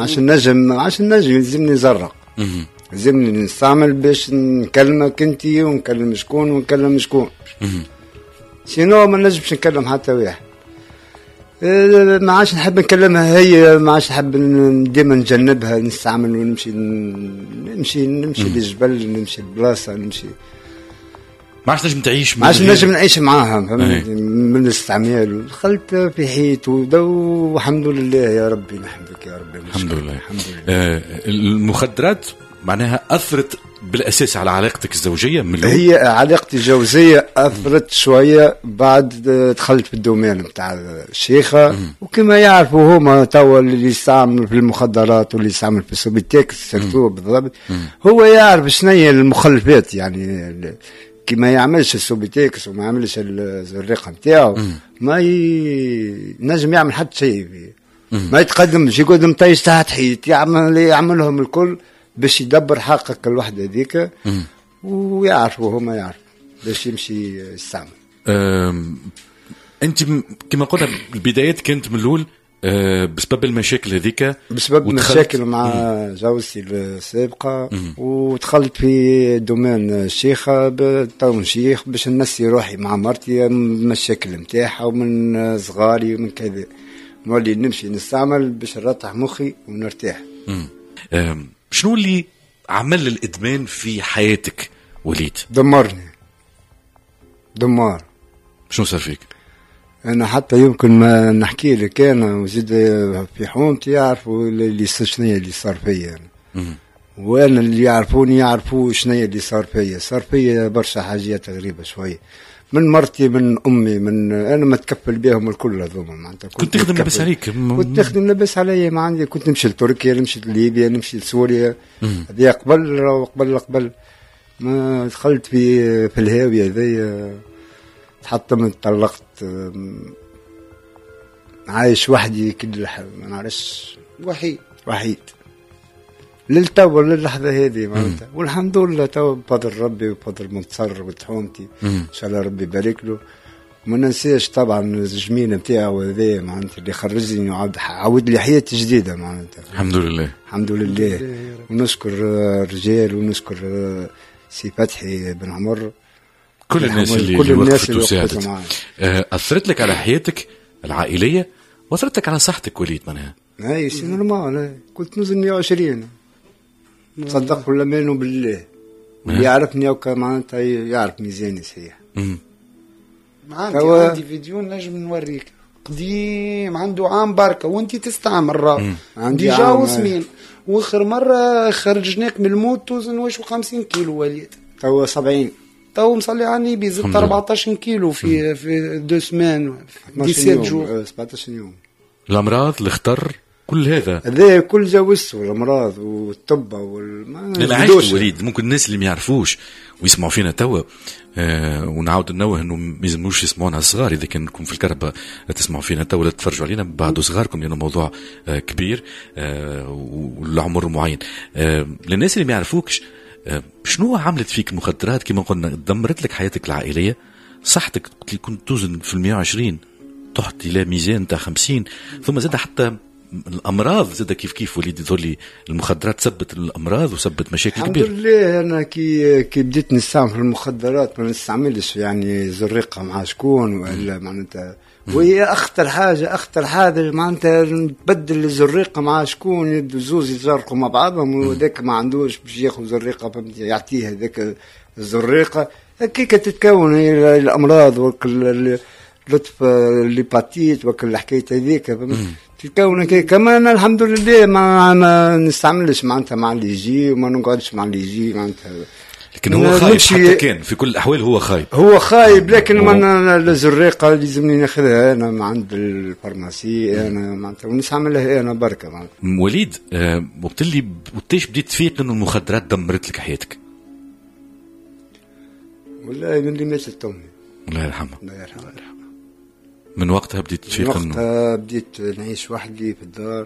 عشان نجم يلزمني نزرق، لازمني نستعمل باش نكلمك انت ونكلم شكون ونكلم شكون. سينو ما نجمش نكلم حتى واحد. ما عادش نحب نكلمها هي، ما عادش نحب ديما نجنبها، نستعمل ونمشي للجبل، نمشي لبلاصه، نمشي ما عادش نجم تعيش، ما عادش نجم نعيش معاها من الاستعمال. دخلت في حيط والحمد لله يا ربي، نحمدك يا ربي. الحمد لله. المخدرات معناها أثرت بالأساس على علاقتك الزوجية من الأول؟ هي علاقتي الزوجية أثرت شوية بعد دخلت في الدومين متاع الشيخة. وكما يعرفوا هما توا اللي يستعمل في المخدرات واللي يستعمل في السوبيتكس بالضبط، هو يعرف شنية المخلفات. يعني كما يعملش السوبيتكس وما يعملش الزريقة متاعه ما نجم يعمل حتى شيء فيه. ما يتقدمش يقدم طيش تحت حيط، يعملهم الكل باش يدبر حقك الوحدة ذيك. ويعرفوا هما يعرفوا باش يمشي يستعمل. انت كما قلنا البدايات كانت من الاول بسبب المشاكل هذيك، بسبب مشاكل مع جوزتي السابقة. ودخلت في دومين الشيخة بتون شيخ باش نسي روحي مع مرتي من المشاكل متاعها ومن صغاري ومن كذا. نولي نمشي نستعمل باش نرتاح مخي ونرتاح. شنو اللي عمل الإدمان في حياتك وليد؟ دمرني دمار. شنو صار فيك؟ أنا حتى يمكن ما نحكي لك أنا وزيد في حومتي يعرفوا اللي شنية اللي صار فيا أنا. وأنا اللي يعرفوني يعرفوا شنية اللي صار فيا برشا حاجات غريبة شوية، من مرتي من أمي من أنا ما تكفل بهم الكل هذوما. معناتها كنت تخدم لبس عليك؟ كنت تخدم لبس علي، ما عندي. كنت نمشي لتركيا، نمشي لليبيا، نمشي لسوريا. هذه قبل ما دخلت في الهاوية ذي تحطمت، طلقت، عايش وحدي كل ما نعرفش، وحيد للتو للحظة هذه معناتها. والحمد لله تو بفضل ربي وبفضل منتصر وتحومتي إن شاء الله ربي يبارك له. وما ننساش طبعا الجميل نتاعو هذا معناتها اللي خرجني وعاود لي حياة جديدة معناتها. الحمد لله الحمد لله. ونشكر الرجال ونشكر سي فتحي بن عمر، كل الناس اللي وقفت أثرت لك على حياتك العائلية وأثرت لك على صحتك وليد منها؟ اي سي نورمال. كنت نوزن 120 تصدق ولا مانو بالله. اللي يعرفني وكا معناتها يعرف ميزاني صحيح. عندي فيديو نجم نوريك قديم عنده عام بركة وانتي تستعمل راه ديجا وسمين. واخر مرة خرجناك من الموت توزن واش 50 كيلو وليد. توا 70. تو مصلي عني بزدت 14 كيلو في 2 سمان 17 جوع 17 يوم. الأمراض الخطر كل هذا كل جوزته الأمراض والطب العيش وليد. ممكن الناس اللي ما يعرفوش ويسمعوا فينا توا ونعاود ننوه انه ما يلزموش يسمعونا الصغار. اذا كانكم في الكربة تسمعوا فينا توا ولا تتفرجوا علينا بعدوا صغاركم لانه موضوع كبير والعمر معين. للناس اللي ما يعرفوكش شنو عملت فيك المخدرات؟ كما قلنا دمرت لك حياتك العائلية، صحتك كنت توزن في 120 تحت الى ميزان تاع 50، ثم زاد حتى الامراض زاد كيف وليد يظهر المخدرات سبت الامراض وسبت مشاكل كبيره. الحمد لله. انا كي بديت نستعمل المخدرات ما نستعملش يعني زريقه مع شكون ولا معناتها. وهي اخطر حاجه معناتها نبدل الزريقه مع شكون، يبدو زوز يتزرقوا مع بعضهم وذاك ما عندوش باش ياخذ زريقه فهمت يعطيه هذاك الزريقه هكاك تتكون الامراض لطف الليباتيت وكل الحكايه هذيك تتكون كمان. الحمد لله ما نستعملش معناتها مع اللي يجي وما نقعدش مع اللي يجي معناتها. لكن هو خايب حتى كان في كل الأحوال هو خايب لكن ما الزريقة لازمني ناخذها أنا ما عند الفارماسي أنا معناتها ونستعملها أنا بركة معناتها. وليد وقت اللي وقتاش بديت تفيق إنه المخدرات دمرت لك حياتك؟ والله من اللي ماتت أمي الله يرحمها. من وقتها بديت تفيق؟ من وقتها بديت نعيش وحدي في الدار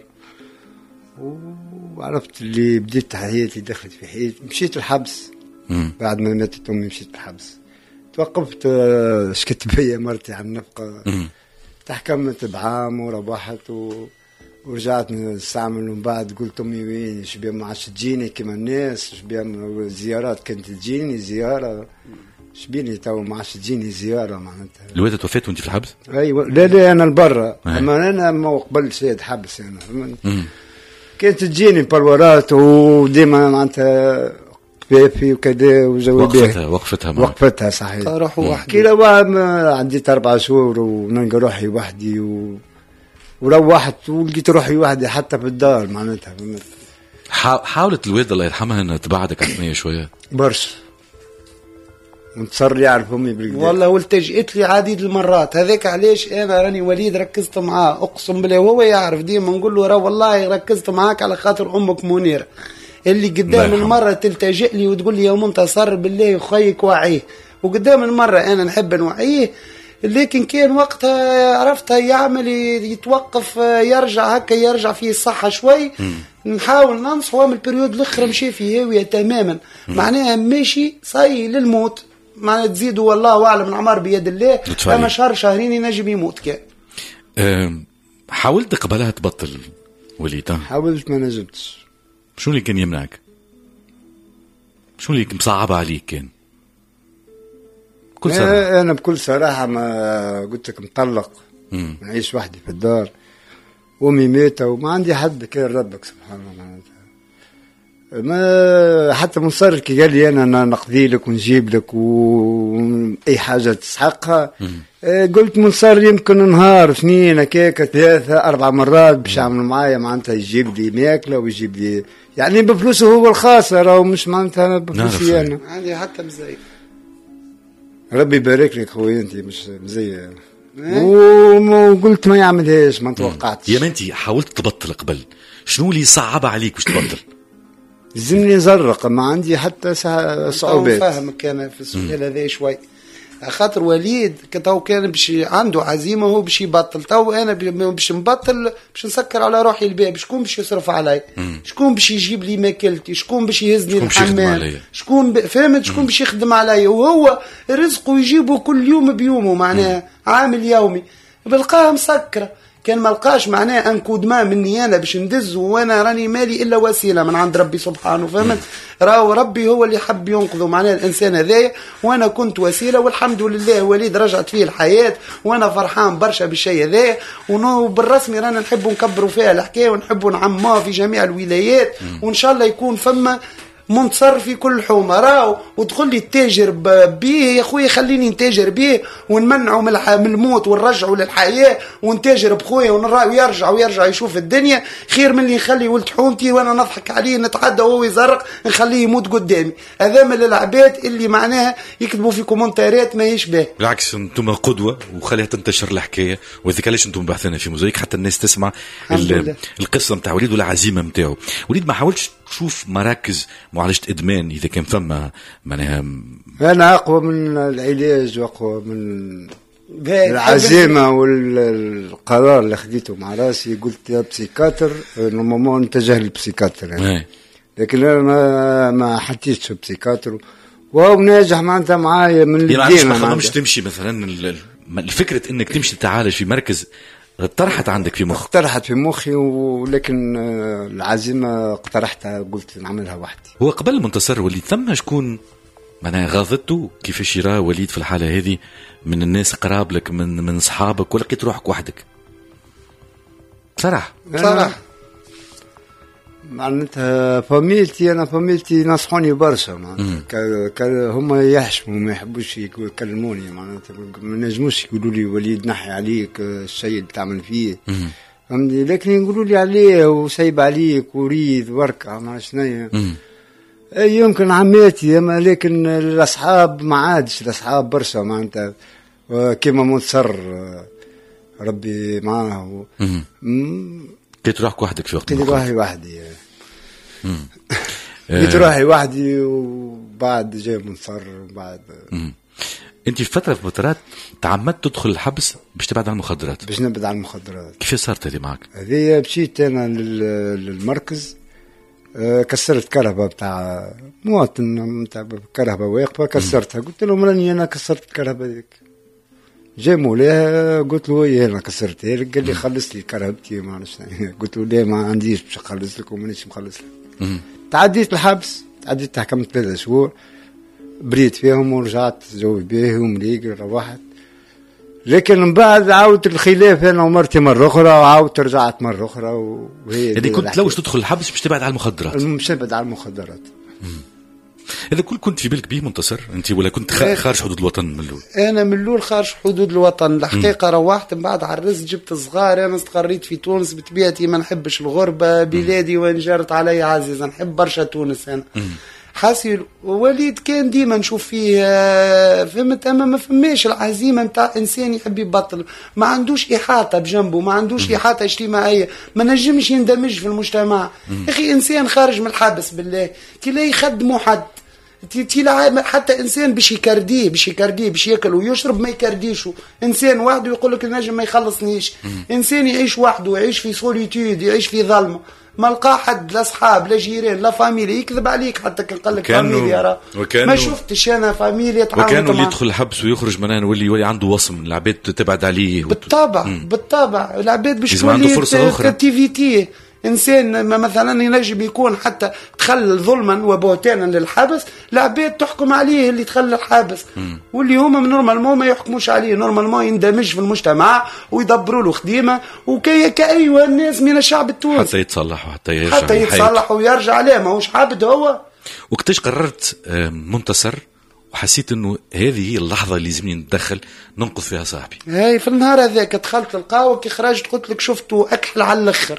وعرفت اللي بديت حياتي دخلت في حياتي. مشيت الحبس بعد ما ماتت أمي مشيت الحبس توقفت شكت بيا مرتي على النفقة تحكمت بعام وربحت ورجعت نستعمل. ومن بعد قلت امي وين شبيه ما عادش تجيني كيما الناس، شبيه زيارات كانت تجيني زياره، شبيني تو ما عادش تجيني زياره معناتها. الوالده توفات وانت في الحبس؟ ايوه لا انا لبرا، اما انا ما قبل سيد حبس انا. كانت تجيني بالورات وديما معناتها كفافي وكذا وجوابي وقفتها صحيح. روحوا وحدي كي لو عديت 4 شهور ونلقى روحي وحدي وروحت ولقيت روحي وحدي حتى في الدار معناتها. حاولت الوالده الله يرحمها انها تبعدك عن الثنيه شويه برشا، نتصر يعرف امي بالكدا والله، والتجئت لي عديد المرات. هذاك علاش انا راني وليد ركزت معاه، اقسم بالله وهو يعرف. ديما نقول له راه والله ركزت معاك على خاطر امك منيره اللي قدام المره تلتجئ لي وتقول لي يا منتصر بالله خيك وعيه، وقدام المره انا نحب نوعيه. لكن كان وقتها عرفتها يعمل يتوقف يرجع هكا، يرجع فيه الصحة شوي. نحاول ننصحه من البريود الاخر مشي في هاوية تماما، معناها ماشي صاي للموت، معناها تزيدوا والله اعلم العمر بيد الله. اما شهر شهرين ينجم يموت كان. حاولت قبلها تبطل وليد؟ حاولت ما نجمتش. شو اللي كان يمنعك؟ شو اللي مصعب عليك كان؟ أنا بكل صراحة ما قلت لك مطلق، نعيش وحدي في الدار، أمي ماتة وما عندي حد كان ربك سبحان الله. ما حتى منصر كي قال لي أنا نقضي لك ونجيب لك وأي حاجة تسحقها، قلت منصر يمكن نهار 2 هكاك 3 4 مرات باش يعمل معايا معناتها يجيب لي ماكلة ويجيب لي يعني بفلوسه هو الخاصة، راهو مش معناتها بفلوسي أنا. عندي حتى مزاي. ربي يبارك لك خويا انت مش مزيه. وقلت ما يعملهاش ما توقعتش. يا بنتي حاولت تبطل قبل، شنو اللي صعب عليك باش تبطل؟ لازمني نزرق، ما عندي حتى صعوبات. فاهمك انا في السؤال هذا شوي، خاطر وليد تو كان باش عنده عزيمه هو باش يبطل. تو انا باش نبطل باش نسكر على روحي الباب. شكون باش يصرف علي؟ شكون باش يجيب لي ماكلتي؟ شكون باش يهزني الحمام؟ شكون فهمت؟ شكون باش يخدم علي؟ وهو رزقه يجيبه كل يوم بيومه، معناها عامل يومي. بلقاها مسكره، كان ما لقاش معناه انكود ما مني انا باش ندز، وانا راني مالي الا وسيله من عند ربي سبحانه. فهمت؟ راهو ربي هو اللي حب ينقذه معناه الانسان هذايا، وانا كنت وسيله. والحمد لله وليد رجعت فيه الحياه، وانا فرحان برشا بالشيء هذايا. وبالرسمي رانا نحب نكبروا فيها الحكايه ونحب نعموها في جميع الولايات، وان شاء الله يكون فما منتصر في كل حومه. راو وتقول لي التاجر بيه يا خويا، خليني نتاجر بيه ونمنعه من الموت ونرجعه للحياه، ونتاجر بخويا ويرجع يشوف الدنيا خير من اللي نخلي ولد حومتي وانا نضحك عليه نتعدى وهو يزرق نخليه يموت قدامي. هذا من العباد اللي معناها يكتبوا في كومنتارات ما يشبه. بالعكس انتم قدوه وخليها تنتشر الحكايه، وذلك علاش انتم بحثنا في موزايك حتى الناس تسمع القصه نتاع وليد والعزيمه نتاعو. وليد ما حاولش تشوف مراكز معالجة إدمان إذا كان فما معناها؟ أنا أقوى من العلاج وأقوى من العزيمة والقرار اللي خديته مع راسي. قلت يا بسيكاتر نورمالمون نتجه للبسيكاتر يعني. لكن أنا ما حطيتش بسيكاتر وهو ناجح معناتها معايا من الدين. ما مش تمشي مثلا الفكرة إنك تمشي تتعالج في مركز اقترحت عندك في مخ؟ اقترحت في مخي، ولكن العزيمة اقترحتها قلت نعملها وحدي. هو قبل منتصر وليد ثم شكون معناها غاضته كيفاش يرى وليد في الحالة هذه من الناس قراب لك من أصحابك، ولا لقيت روحك وحدك؟ بصراحة معناتها فاميلتي نصحوني برشا معناتها. هما يحشموا ما يحبوش يكلموني معناتها، ما نجموش يقولوا لي وليد نحي عليك الشيء اللي تعمل فيه فهمني، لكن يقولوا لي عليه وسيب عليك وريد وركع ما شنيا. يمكن عماتي، اما لكن الاصحاب ما عادش الاصحاب برشا معناتها كيما منتصر ربي معاه. لقيت روحك وحدك في وقت؟ لقيت روحي وحدي. لقيت روحي وحدي وبعد جاي منصر. وبعد انت في فترات تعمدت تدخل الحبس باش تبعد عن المخدرات؟ باش نبعد عن المخدرات. كيف صارت هذه معك؟ هذه مشيت انا للمركز، كسرت كهرباء بتاع مواطن بتاع كهرباء واقفه، كسرتها. قلت لهم راني انا كسرت الكهرباء ذيك جا مولاه قلت له ايه انا كسرتها لك، قال لي خلص لي كرهبتي ما عرفتش. قلت له لا ما عنديش باش نخلص لك ومانيش مخلص لك. تعديت الحبس، تعديت حكمت 3 شهور بريت فيهم ورجعت تزوج به ومليق روحت. لكن من بعد عاودت الخلاف انا ومرتي مره اخرى وعاودت رجعت مره اخرى وهي يعني كنت لوش تدخل الحبس باش تبعد على المخدرات؟ مش تبعد على المخدرات. هذا كنت في بالك به منتصر انت ولا كنت خارج حدود الوطن من الاول؟ انا من الاول خارج حدود الوطن الحقيقه. روحت من بعد عرست جبت صغار. انا استقريت في تونس بطبيعتي ما نحبش الغربه، بلادي وين جرت علي عزيزه، نحب برشا تونس انا. حاسي وليد كان ديما نشوف فيه فهمت، اما ما فماش العزيمه نتاع انسان يحب يبطل، ما عندوش احاطه بجنبه، ما عندوش احاطه اجتماعيه، ما نجمش يندمج في المجتمع. اخي انسان خارج من الحبس بالله تلا يخدموا حد، تلا حتى انسان باش يكرديه باش ياكل ويشرب ما يكرديشو. انسان وحده يقول لك النجم ما يخلصنيش. انسان يعيش وحده، يعيش في سوليتود، يعيش في ظلمه، ما لقى حد لا اصحاب لا جيران لا فاميليا. يكذب عليك حتى كان قال لك فاميليا راه ما شفتش انا فاميليا تعامل. وكانوا اللي يدخل الحبس ويخرج منها يولي عنده وصم، العباد تبعد عليه. بالطبع العباد باش تولي اكتيفيتي. انسان مثلا ينجم يكون حتى تخلل ظلما وبهتانا للحبس، العباد تحكم عليه اللي تخلل الحبس، واللي هما نورمالمون ما يحكموش عليه، نورمالمون يندمج في المجتمع ويدبروا له خديمه كأيوة الناس من الشعب التونسي، حتى يتصلح وحتى حتى يتصلح ويرجع عليه، ماهوش عبد هو. وقتاش قررت منتصر وحسيت انه هذه هي اللحظه اللي لازمني نتدخل ننقذ فيها صاحبي؟ هاي في النهار هذاك دخلت القهوه، كي خرجت قلت لك شفته اكحل على الاخر،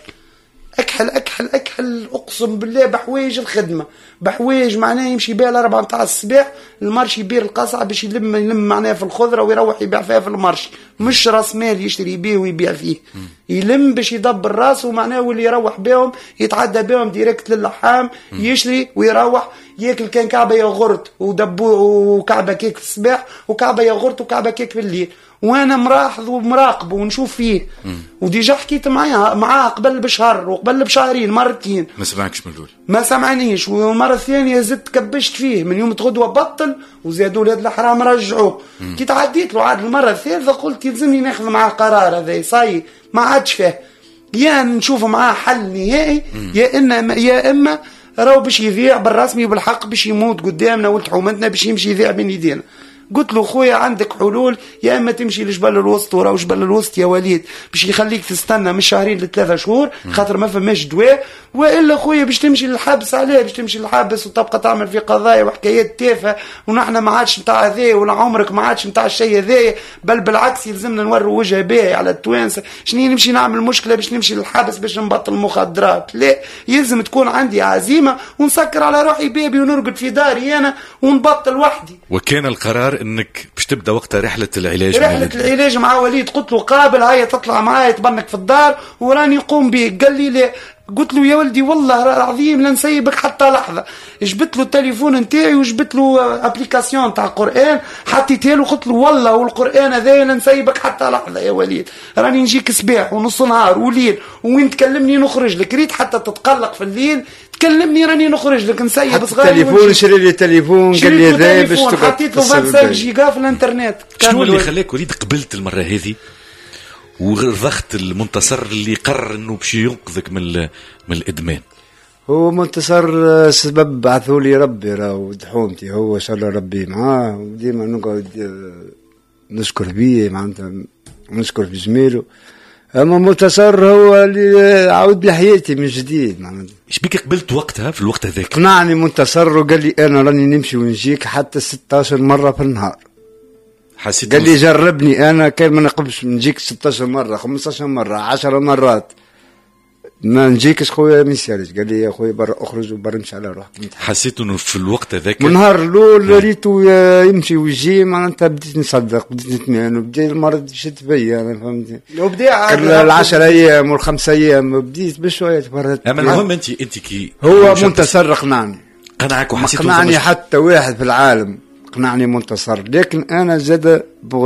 أكحل أقسم بالله بحوايج الخدمة، بحوايج معناه يمشي بها ل4 متاع الصباح المارشي يبير القصعة باش يلم معناه في الخضرة ويروح يبيع فيها في المارشي، مش راس مال يشتري بيه ويبيع فيه، يلم باش يدبر راسه معناه، واللي يروح بهم يتعدى بهم ديريكت للحام يشتري ويروح ياكل كان كعبة يغرت ودبو وكعبة كيك في الصباح وكعبة يغرت وكعبة كيك في الليل، وانا مراحظ ومراقب ونشوف فيه. وديجا حكيت معاه قبل بشهر وقبل بشهرين مرتين، ما سمعكش من الاول، ما سمعنيش، والمره الثانيه زدت كبشت فيه من يوم غدوه بطل وزادوا ولاد الحرام رجعوه. كي تعديت له عاد المره الثالثه قلت يلزمني ناخذ معاه قرار، هذا صاي ما عادش فيه، يا نشوف معاه حل نهائي يا اما راهو باش يذيع بالرسمي وبالحق باش يموت قدامنا ولد حومتنا باش يمشي يذيع بين يدينا. قلت له خويا عندك حلول، يا اما تمشي لجبل الوسط، وراو جبل الوسط يا وليد باش يخليك تستنى من 2 ل3 شهور خاطر ما فماش دواء، والا خويا باش تمشي للحبس. عليه باش تمشي للحبس وتبقى تعمل في قضايا وحكايات تافهه، ونحن ما عادش نتاع هذايا ولا عمرك ما عادش نتاع الشيء هذايا، بل بالعكس يلزمنا نوروا وجه باهي على التوانسه. شنو نمشي نعمل مشكله باش نمشي للحبس باش نبطل المخدرات؟ لا، يلزم تكون عندي عزيمه ونسكر على روحي بابي ونرقد في داري انا ونبطل وحدي. وكان القرار انك باش تبدا وقتها رحله العلاج مع وليد. قلت له قابل هيا تطلع معايا تبنك في الدار وراني قوم بيه. قال لي لا. قلت له يا ولدي والله العظيم لا نسيبك حتى لحظه. جبت له التليفون نتاعي وجبت له ابليكاسيون تاع قران حطيتها له، قلت له والله والقران هذا لا نسيبك حتى لحظه يا وليد، راني نجيك صباح ونص نهار وليل، وين تكلمني نخرج لك، ريت حتى تتقلق في الليل تكلمني راني نخرج لك نسيب صغير. التليفون شري لي تليفون قال لي ذا باش حطيت له 25 جيجا في الانترنت. شنو اللي خلاك وليد قبلت المره هذه ورضخت المنتصر اللي قرر انه باش ينقذك من الادمان؟ هو منتصر سبب بعثوا لي ربي راهو دحومتي، هو شاء الله ربي معاه وديما نقعد نشكر بيه معناتها نشكر في جميله. اما منتصر هو اللي عاود لي حياتي من جديد معناتها. ايش بيك قبلت وقتها في الوقت هذاك؟ قنعني منتصر وقال لي انا راني نمشي ونجيك حتى 16 مره في النهار. حسيت قال لي جربني انا كان ما نقبلش نجيك 16 مره 15 مره 10 مرات ما نجيكش خويا ما يسالش. قال لي يا خويا برا اخرج وبرا نمشي على روحك. حسيت انه في الوقت هذاك من نهار الاول ريتو يمشي ويجي معناتها بديت نصدق بديت نتمنى وبدا المرض يشد فيا انا فهمتني. وبدا 10 ايام و5 ايام بديت بشويه تبرد. اما المهم انت كي هو منتصر قنعني قنعك وحسيت قنعني حتى واحد في العالم قنعني منتصر، لكن انا زاد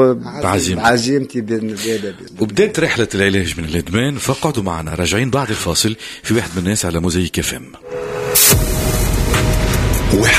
بعزيمتي بين وبدأت رحلة العلاج من الادمان. فقعدوا معنا راجعين بعد الفاصل في واحد من الناس على موزايك FM.